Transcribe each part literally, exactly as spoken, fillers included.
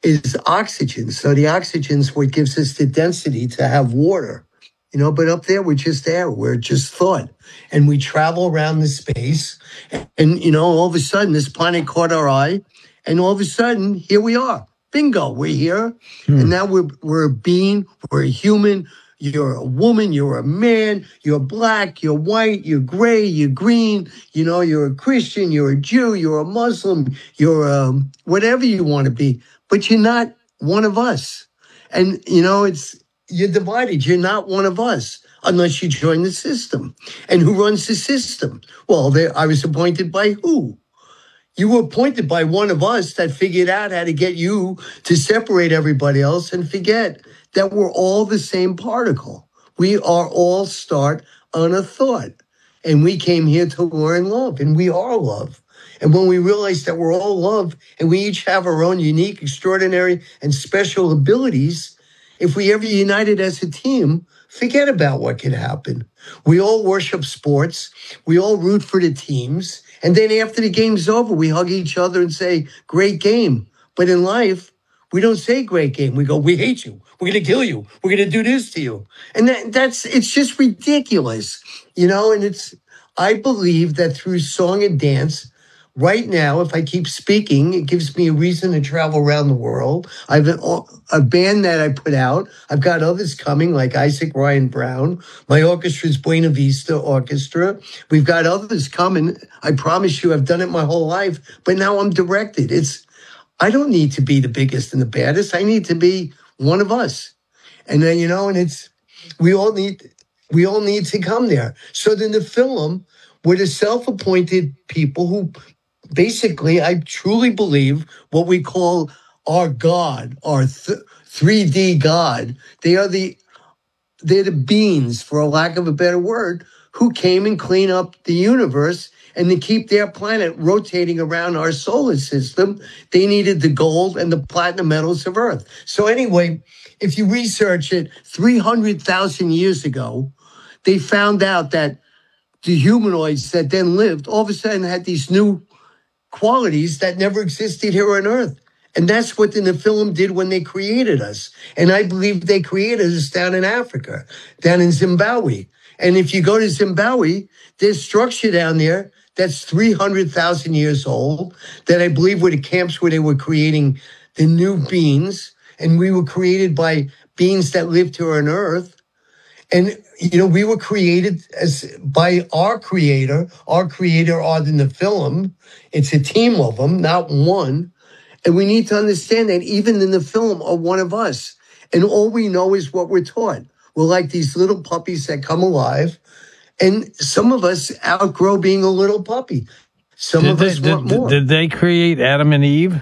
is oxygen. So the oxygen's what gives us the density to have water. You know, but up there, we're just air. We're just thought. And we travel around the space. And, you know, all of a sudden, this planet caught our eye. And all of a sudden, here we are. Bingo, we're here. Hmm. And now we're, we're a being. We're a human. You're a woman. You're a man. You're black. You're white. You're gray. You're green. You know, you're a Christian. You're a Jew. You're a Muslim. You're um, whatever you want to be. But you're not one of us. And, you know, it's... You're divided. You're not one of us unless you join the system. And who runs the system? Well, they, I was appointed by who? You were appointed by one of us that figured out how to get you to separate everybody else and forget that we're all the same particle. We are all start on a thought. And we came here to learn love, and we are love. And when we realize that we're all love and we each have our own unique, extraordinary, and special abilities, if we ever united as a team, forget about what could happen. We all worship sports. We all root for the teams. And then after the game's over, we hug each other and say, great game. But in life, we don't say great game. We go, we hate you. We're going to kill you. We're going to do this to you. And that, that's, it's just ridiculous, you know, and it's, I believe that through song and dance, right now, if I keep speaking, it gives me a reason to travel around the world. I have a, a band that I put out. I've got others coming, like Isaac Ryan Brown. My orchestra is Buena Vista Orchestra. We've got others coming. I promise you, I've done it my whole life, but now I'm directed. It's, I don't need to be the biggest and the baddest. I need to be one of us. And then, you know, and it's, we all need, we all need to come there. So then the film, we're the self-appointed people who, basically, I truly believe what we call our God, our th- three D God. They are the, they're the beings, for a lack of a better word, who came and clean up the universe and to keep their planet rotating around our solar system. They needed the gold and the platinum metals of Earth. So anyway, if you research it, three hundred thousand years ago, they found out that the humanoids that then lived all of a sudden had these new qualities that never existed here on Earth. And that's what the Nephilim did when they created us. And I believe they created us down in Africa, down in Zimbabwe. And if you go to Zimbabwe, there's structure down there that's three hundred thousand years old, that I believe were the camps where they were creating the new beings. And we were created by beings that lived here on Earth. And, you know, we were created as by our creator. Our creator are the Nephilim. It's a team of them, not one. And we need to understand that even the Nephilim are one of us. And all we know is what we're taught. We're like these little puppies that come alive. And some of us outgrow being a little puppy. Some did of they, us did, want more. Did they create Adam and Eve?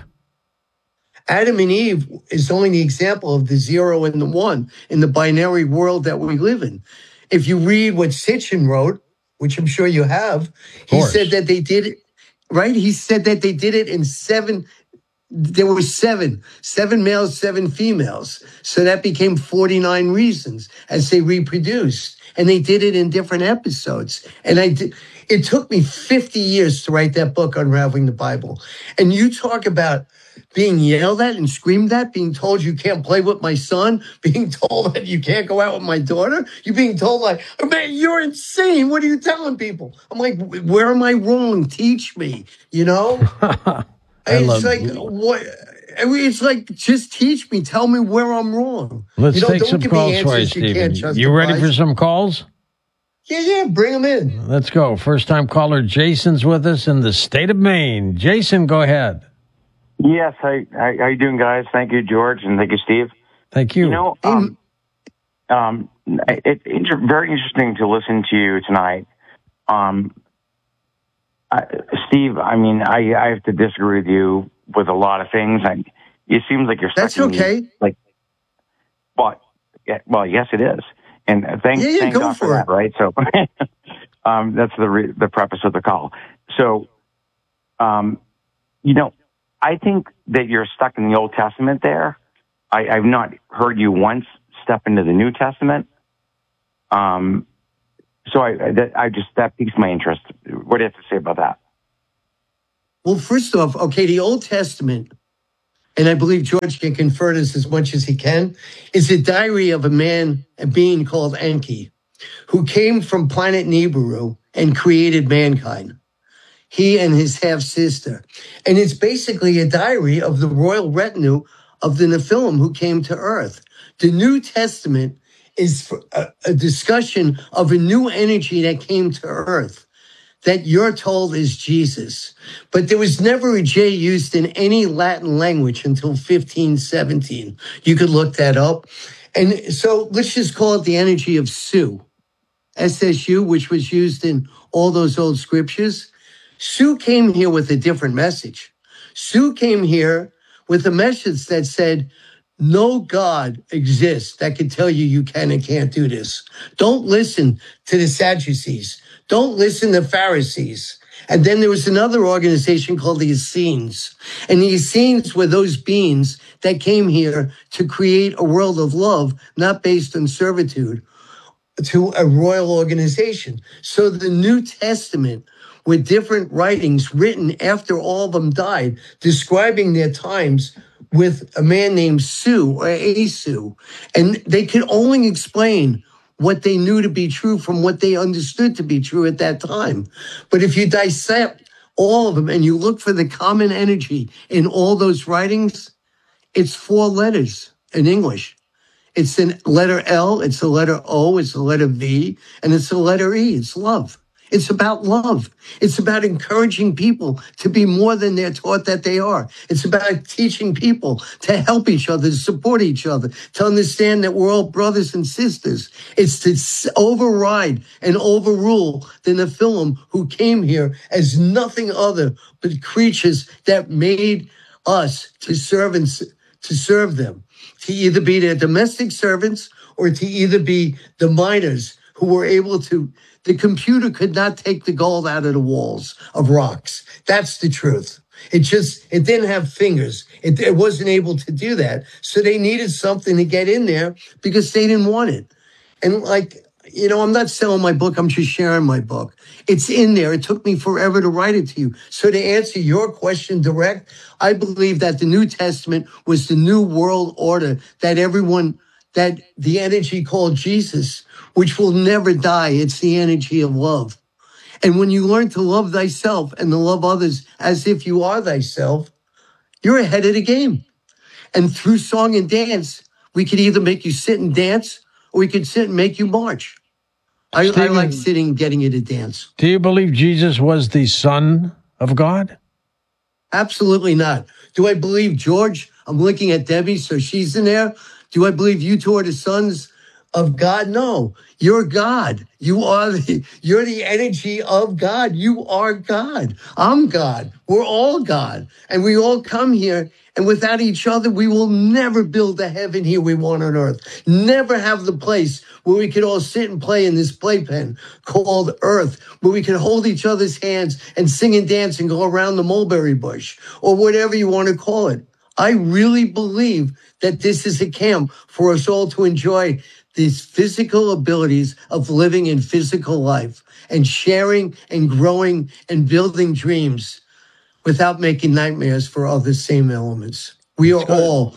Adam and Eve is only the example of the zero and the one in the binary world that we live in. If you read what Sitchin wrote, which I'm sure you have, he said that they did it, right? He said that they did it in seven, there were seven, seven males, seven females. So that became forty-nine reasons as they reproduced. And they did it in different episodes. And I did, it took me fifty years to write that book, Unraveling the Bible. And you talk about being yelled at and screamed at, being told you can't play with my son, being told that you can't go out with my daughter. You're being told like, oh, man, you're insane. What are you telling people? I'm like, where am I wrong? Teach me, you know? It's like, what? I mean, it's like, just teach me. Tell me where I'm wrong. Let's you know, take don't some give calls me for you, answers you can't Stephen. justify. You ready for some calls? Yeah, yeah, bring them in. Let's go. First-time caller Jason's with us in the state of Maine. Jason, go ahead. Yes, how, how, how you doing, guys? Thank you, George, and thank you, Steve. Thank you. You know, um, um, it, it's very interesting to listen to you tonight. Um, I, Steve, I mean, I, I have to disagree with you with a lot of things. I, it seems like you're stuck That's in, okay. Like, but, yeah, well, yes, it is. And thank, yeah, yeah, thank go God for, for it. that, right? So um, that's the re- the preface of the call. So, um, you know, I think that you're stuck in the Old Testament there. I, I've not heard you once step into the New Testament. Um, so I, that, I just, that piques my interest. What do you have to say about that? Well, first off, okay, the Old Testament, and I believe George can convert us as much as he can, is a diary of a man, a being called Enki, who came from planet Nibiru and created mankind. He and his half-sister. And it's basically a diary of the royal retinue of the Nephilim who came to Earth. The New Testament is a, a discussion of a new energy that came to Earth that you're told is Jesus. But there was never a J used in any Latin language until fifteen seventeen. You could look that up. And so let's just call it the energy of Su, S S U, which was used in all those old scriptures. Su came here with a different message. Su came here with a message that said, no God exists that can tell you you can and can't do this. Don't listen to the Sadducees. Don't listen to Pharisees. And then there was another organization called the Essenes. And the Essenes were those beings that came here to create a world of love, not based on servitude, to a royal organization. So the New Testament, with different writings written after all of them died, describing their times with a man named Su or Asu. And they could only explain what they knew to be true from what they understood to be true at that time. But if you dissect all of them and you look for the common energy in all those writings, it's four letters in English. It's a letter L, it's a letter O, it's a letter V, and it's a letter E. It's love. It's about love. It's about encouraging people to be more than they're taught that they are. It's about teaching people to help each other, to support each other, to understand that we're all brothers and sisters. It's to override and overrule the Nephilim who came here as nothing other but creatures that made us to serve and to serve them, to either be their domestic servants or to either be the miners who were able to. The computer could not take the gold out of the walls of rocks. That's the truth. It just, it didn't have fingers. It, it wasn't able to do that. So they needed something to get in there because they didn't want it. And like, you know, I'm not selling my book. I'm just sharing my book. It's in there. It took me forever to write it to you. So to answer your question direct, I believe that the New Testament was the new world order that everyone, that the energy called Jesus, which will never die. It's the energy of love. And when you learn to love thyself and to love others as if you are thyself, you're ahead of the game. And through song and dance, we could either make you sit and dance or we could sit and make you march. I, I like sitting and getting you to dance. Do you believe Jesus was the Son of God? Absolutely not. Do I believe George? I'm looking at Debbie, so she's in there. Do I believe you two are the sons of God? No, you're God. You are the, you're the energy of God. You are God. I'm God. We're all God. And we all come here. And without each other, we will never build the heaven here we want on earth. Never have the place where we could all sit and play in this playpen called earth, where we can hold each other's hands and sing and dance and go around the mulberry bush or whatever you want to call it. I really believe that this is a camp for us all to enjoy these physical abilities of living in physical life and sharing and growing and building dreams without making nightmares for other same elements. We are all.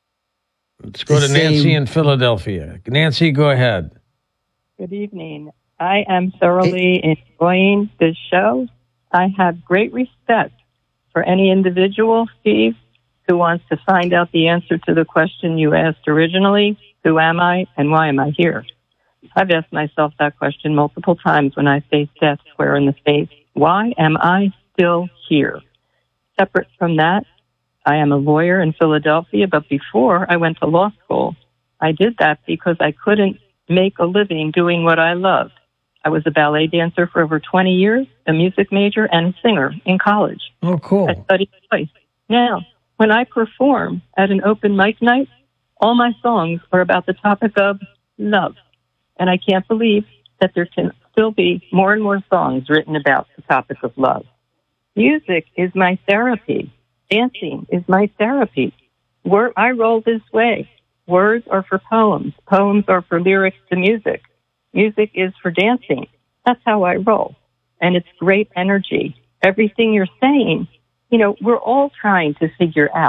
Let's go to Nancy in Philadelphia. Nancy, go ahead. Good evening. I am thoroughly hey. enjoying this show. I have great respect for any individual, Steve, who wants to find out the answer to the question you asked originally. Who am I and why am I here? I've asked myself that question multiple times when I face death square in the face. Why am I still here? Separate from that, I am a lawyer in Philadelphia, but before I went to law school, I did that because I couldn't make a living doing what I loved. I was a ballet dancer for over twenty years, a music major, and a singer in college. Oh, cool. I studied voice. Now, when I perform at an open mic night, all my songs are about the topic of love. And I can't believe that there can still be more and more songs written about the topic of love. Music is my therapy. Dancing is my therapy. Word, I roll this way. Words are for poems. Poems are for lyrics to music. Music is for dancing. That's how I roll. And it's great energy. Everything you're saying, you know, we're all trying to figure out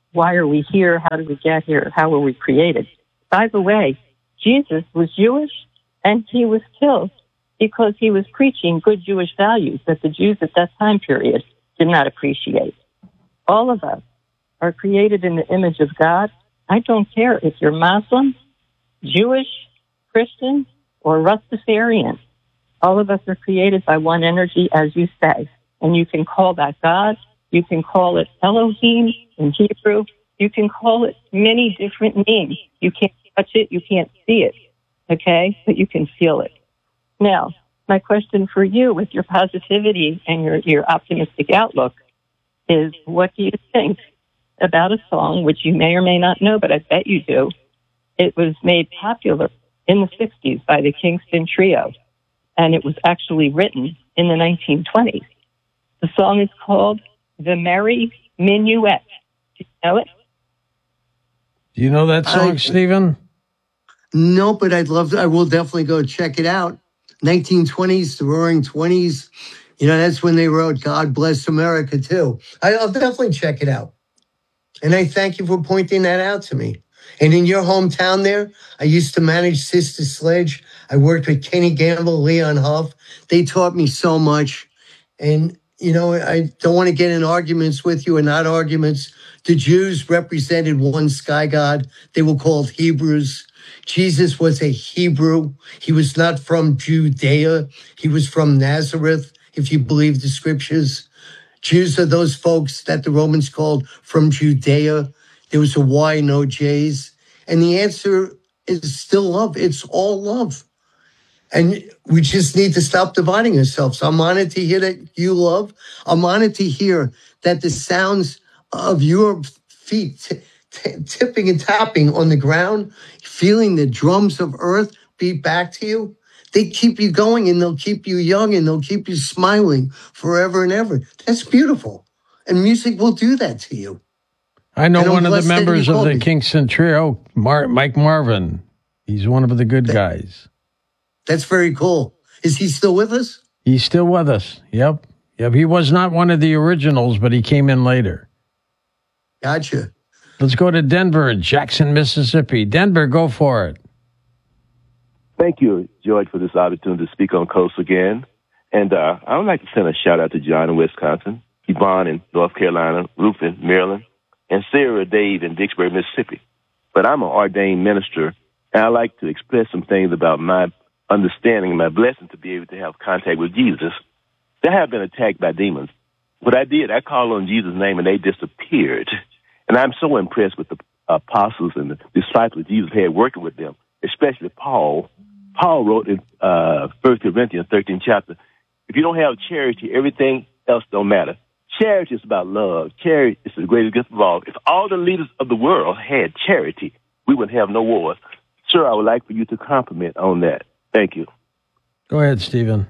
why are we here? How did we get here? How were we created? By the way, Jesus was Jewish and he was killed because he was preaching good Jewish values that the Jews at that time period did not appreciate. All of us are created in the image of God. I don't care if you're Muslim, Jewish, Christian, or Rastafarian. All of us are created by one energy, as you say. And you can call that God. You can call it Elohim in Hebrew. You can call it many different names. You can't touch it. You can't see it. Okay? But you can feel it. Now, my question for you with your positivity and your, your optimistic outlook is, what do you think about a song, which you may or may not know, but I bet you do? It was made popular in the sixties by the Kingston Trio, and it was actually written in the nineteen twenties. The song is called The Merry Minuet. Do you know it? Do you know that song, I, Stephen? No, but I'd love to. I will definitely go check it out. nineteen twenties, the Roaring Twenties. You know, that's when they wrote God Bless America, too. I, I'll definitely check it out. And I thank you for pointing that out to me. And in your hometown there, I used to manage Sister Sledge. I worked with Kenny Gamble, Leon Huff. They taught me so much. And, you know, I don't want to get in arguments with you, or not arguments. The Jews represented one sky god. They were called Hebrews. Jesus was a Hebrew. He was not from Judea. He was from Nazareth, if you believe the scriptures. Jews are those folks that the Romans called from Judea. There was a Y, no J's. And the answer is still love. It's all love. And we just need to stop dividing ourselves. I'm honored to hear that you love. I'm honored to hear that the sounds of your feet t- t- tipping and tapping on the ground, feeling the drums of earth beat back to you, they keep you going, and they'll keep you young, and they'll keep you smiling forever and ever. That's beautiful. And music will do that to you. I know one of the blessed that you members of called the me. Kingston Trio, Mar- Mike Marvin. He's one of the good That- guys. That's very cool. Is he still with us? He's still with us. Yep. Yep. He was not one of the originals, but he came in later. Gotcha. Let's go to Denver, Jackson, Mississippi. Denver, go for it. Thank you, George, for this opportunity to speak on Coast again. And uh, I would like to send a shout out to John in Wisconsin, Yvonne in North Carolina, Ruth in Maryland, and Sarah Dave in Vicksburg, Mississippi. But I'm an ordained minister, and I like to express some things about my understanding and my blessing to be able to have contact with Jesus. They have been attacked by demons. What I did, I called on Jesus' name, and they disappeared. And I'm so impressed with the apostles and the disciples Jesus had working with them, especially Paul. Paul wrote in uh, First Corinthians thirteen chapter, if you don't have charity, everything else don't matter. Charity is about love. Charity is the greatest gift of all. If all the leaders of the world had charity, we would have no wars. Sir, I would like for you to compliment on that. Thank you. Go ahead, Stephen.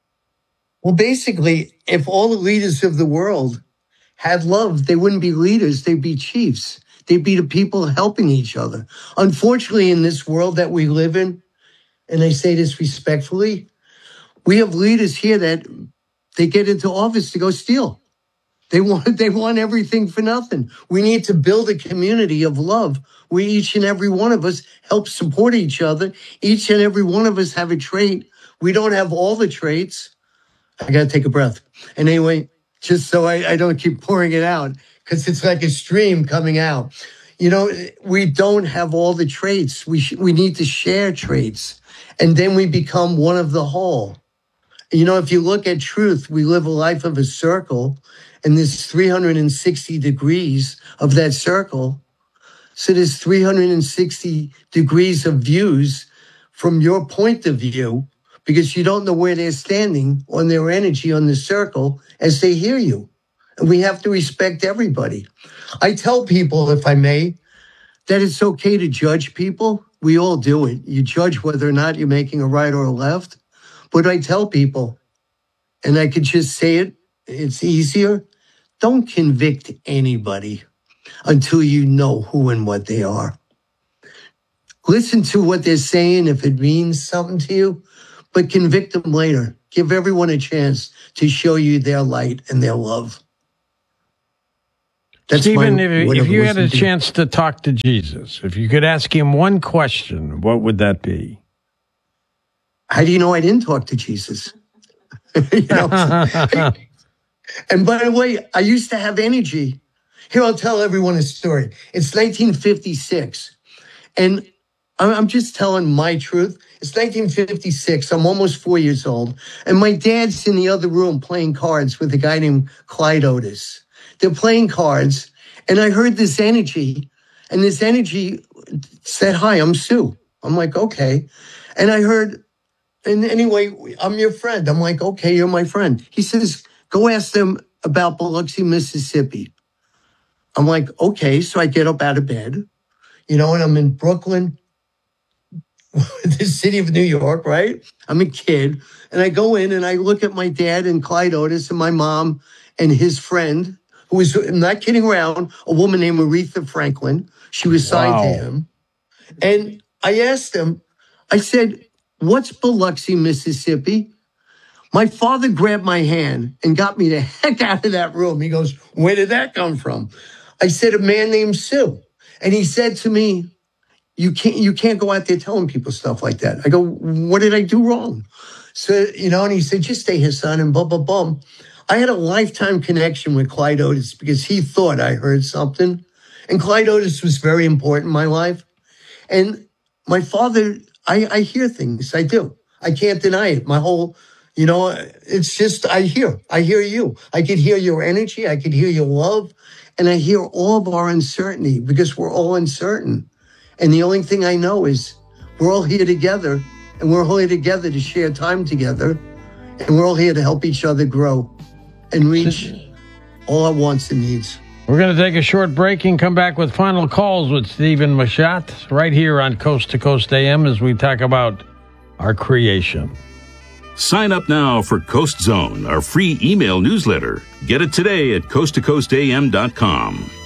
Well, basically, if all the leaders of the world had love, they wouldn't be leaders. They'd be chiefs. They'd be the people helping each other. Unfortunately, in this world that we live in, and I say this respectfully, we have leaders here that they get into office to go steal. They want, they want everything for nothing. We need to build a community of love where each and every one of us help support each other. Each and every one of us have a trait. We don't have all the traits. I got to take a breath. And anyway, just so I, I don't keep pouring it out, because it's like a stream coming out. You know, we don't have all the traits. We sh- we need to share traits. And then we become one of the whole. You know, if you look at truth, we live a life of a circle, and there's three hundred sixty degrees of that circle. So there's three hundred sixty degrees of views from your point of view, because you don't know where they're standing on their energy on the circle as they hear you. And we have to respect everybody. I tell people, if I may, that it's okay to judge people. We all do it. You judge whether or not you're making a right or a left. But I tell people, and I could just say it, it's easier, don't convict anybody until you know who and what they are. Listen to what they're saying if it means something to you, but convict them later. Give everyone a chance to show you their light and their love. That's Stephen, my if, word if of you had a wisdom. chance to talk to Jesus, if you could ask him one question, what would that be? How do you know I didn't talk to Jesus? You know? And by the way, I used to have energy. Here, I'll tell everyone a story. It's nineteen fifty-six, and I'm I'm just telling my truth. It's nineteen fifty-six. I'm almost four years old, and my dad's in the other room playing cards with a guy named Clyde Otis. They're playing cards, and I heard this energy, and this energy said, "Hi, I'm Sue." I'm like, "Okay," and I heard, and anyway, I'm your friend. I'm like, "Okay, you're my friend." He says, "Go ask them about Biloxi, Mississippi." I'm like, "Okay." So I get up out of bed, you know, and I'm in Brooklyn, the city of New York, right? I'm a kid. And I go in and I look at my dad and Clyde Otis and my mom and his friend, who was, I'm not kidding around, a woman named Aretha Franklin. She was signed Wow. to him. And I asked him, I said, "What's Biloxi, Mississippi?" My father grabbed my hand and got me the heck out of that room. He goes, "Where did that come from?" I said, "A man named Sue." And he said to me, You can't you can't go out there telling people stuff like that. I go, "What did I do wrong?" So, you know, and he said, "Just stay his son," and blah, blah, blah. I had a lifetime connection with Clyde Otis because he thought I heard something. And Clyde Otis was very important in my life. And my father, I, I hear things. I do. I can't deny it. My whole, you know, it's just, I hear. I hear you. I could hear your energy. I could hear your love. And I hear all of our uncertainty because we're all uncertain. And the only thing I know is we're all here together, and we're all here together to share time together, and we're all here to help each other grow and reach all our wants and needs. We're going to take a short break and come back with final calls with Stephen Machat right here on Coast to Coast A M as we talk about our creation. Sign up now for Coast Zone, our free email newsletter. Get it today at coast to coast a m dot com.